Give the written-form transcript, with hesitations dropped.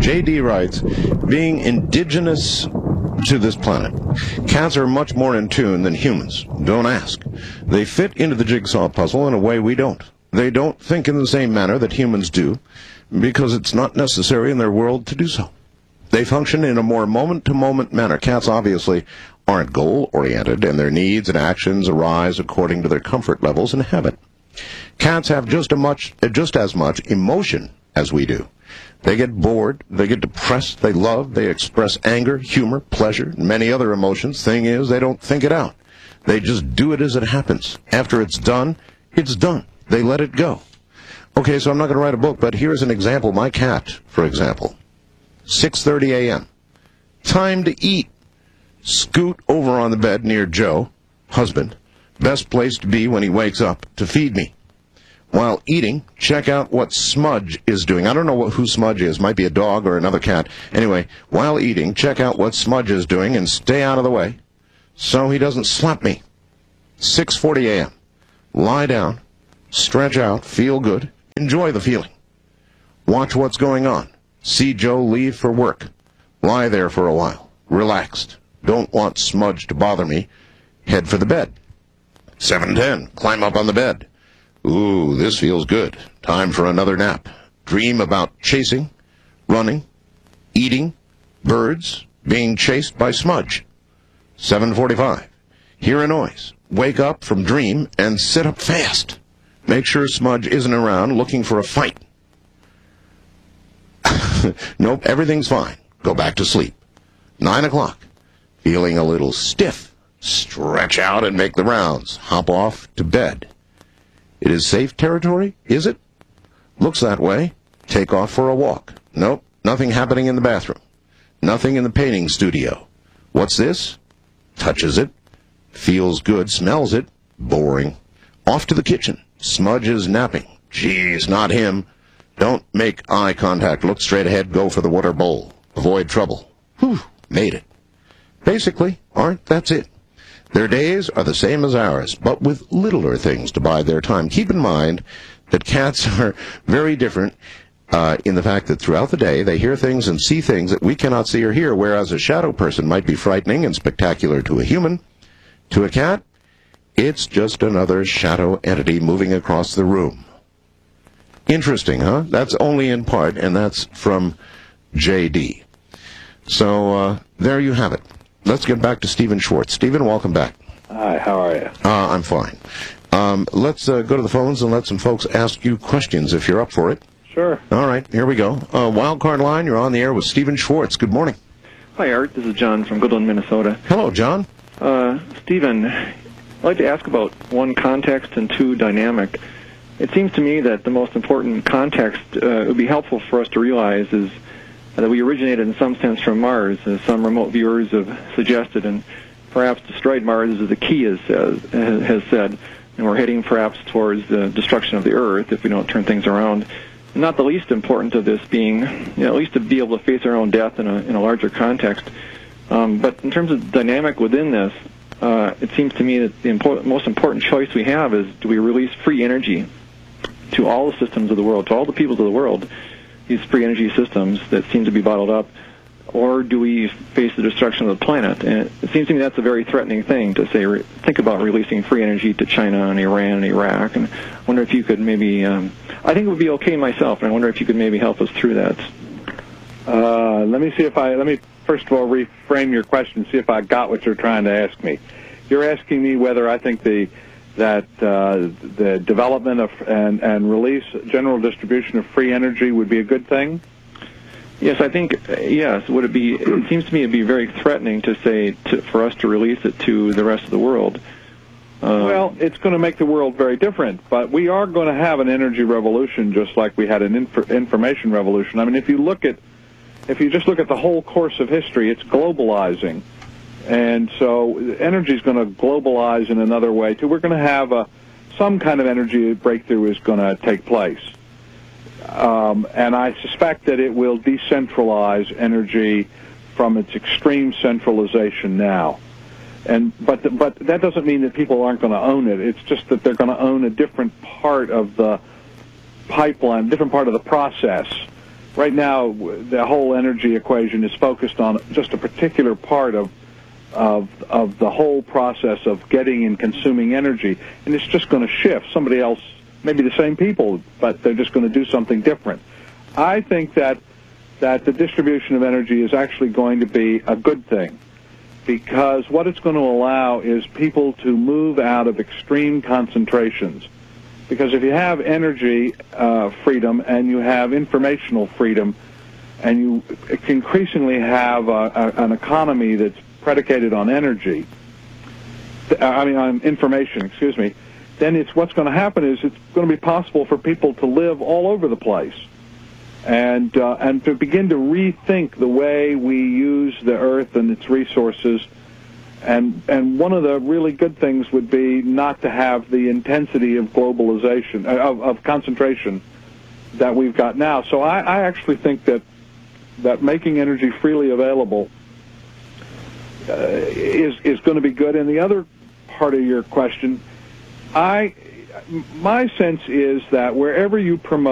J.D. writes, being indigenous to this planet, cats are much more in tune than humans. Don't ask. They fit into the jigsaw puzzle in a way we don't. They don't think in the same manner that humans do, because it's not necessary in their world to do so. They function in a more moment-to-moment manner. Cats obviously aren't goal-oriented, and their needs and actions arise according to their comfort levels and habit. Cats have just as much emotion as we do. They get bored, they get depressed, they love, they express anger, humor, pleasure, and many other emotions. Thing is, they don't think it out. They just do it as it happens. After it's done, it's done. They let it go. Okay, so I'm not going to write a book, but here's an example. My cat, for example, 6:30 a.m. Time to eat. Scoot over on the bed near Joe, husband. Best place to be when he wakes up to feed me. While eating, check out what Smudge is doing. I don't know who Smudge is. Might be a dog or another cat. Anyway, while eating, check out what Smudge is doing and stay out of the way so he doesn't slap me. 6:40 a.m. Lie down, stretch out, feel good, enjoy the feeling. Watch what's going on. See Joe leave for work. Lie there for a while, relaxed. Don't want Smudge to bother me. Head for the bed. 7:10, climb up on the bed. Ooh, this feels good. Time for another nap. Dream about chasing, running, eating, birds, being chased by Smudge. 7:45. Hear a noise. Wake up from dream and sit up fast. Make sure Smudge isn't around looking for a fight. Nope, everything's fine. Go back to sleep. 9 o'clock. Feeling a little stiff. Stretch out and make the rounds. Hop off to bed. It is safe territory, is it? Looks that way. Take off for a walk. Nope, nothing happening in the bathroom. Nothing in the painting studio. What's this? Touches it. Feels good, smells it. Boring. Off to the kitchen. Smudge is napping. Geez, not him. Don't make eye contact. Look straight ahead. Go for the water bowl. Avoid trouble. Whew, made it. Basically, that's it. Their days are the same as ours, but with littler things to bide their time. Keep in mind that cats are very different in the fact that throughout the day they hear things and see things that we cannot see or hear, whereas a shadow person might be frightening and spectacular to a human. To a cat, it's just another shadow entity moving across the room. Interesting, huh? That's only in part, and that's from J.D. So there you have it. Let's get back to Stephen Schwartz. Stephen, welcome back. Hi, how are you? I'm fine. Let's go to the phones and let some folks ask you questions if you're up for it. Sure. All right, here we go. Wildcard line, you're on the air with Stephen Schwartz. Good morning. Hi, Art. This is John from Goodland, Minnesota. Hello, John. Stephen, I'd like to ask about one, context, and two, dynamic. It seems to me that the most important context would be helpful for us to realize is that we originated in some sense from Mars, as some remote viewers have suggested, and perhaps destroyed Mars, as the key has said, and we're heading perhaps towards the destruction of the Earth if we don't turn things around. And not the least important of this being, at least to be able to face our own death in a larger context. But in terms of dynamic within this, it seems to me that the most important choice we have is, do we release free energy to all the systems of the world, to all the peoples of the world, these free energy systems that seem to be bottled up, or do we face the destruction of the planet? And it seems to me that's a very threatening thing to say. Think about releasing free energy to China and Iran and Iraq, and I wonder if you could maybe, I think it would be okay myself, and I wonder if you could maybe help us through that. Let me first of all reframe your question, see if I got what you're trying to ask me. You're asking me whether I think the development of and release, general distribution of free energy would be a good thing? Yes, I think, yes. Would it be? It seems to me it'd be very threatening to say for us to release it to the rest of the world. Well, it's going to make the world very different, but we are going to have an energy revolution just like we had an information revolution. I mean, if you just look at the whole course of history, it's globalizing. And so energy is going to globalize in another way, too. We're going to have some kind of energy breakthrough is going to take place. And I suspect that it will decentralize energy from its extreme centralization now. But that doesn't mean that people aren't going to own it. It's just that they're going to own a different part of the pipeline, different part of the process. right now the whole energy equation is focused on just a particular part of the whole process of getting and consuming energy, and it's just going to shift. Somebody else, maybe the same people, but they're just going to do something different. I think that the distribution of energy is actually going to be a good thing, because what it's going to allow is people to move out of extreme concentrations. Because if you have energy freedom and you have informational freedom, and you increasingly have an economy that's predicated on energy, on information, excuse me, then what's going to happen is it's going to be possible for people to live all over the place, and to begin to rethink the way we use the earth and its resources. And one of the really good things would be not to have the intensity of globalization, of concentration that we've got now. So I actually think that making energy freely available is going to be good. And the other part of your question, my sense is that wherever you promote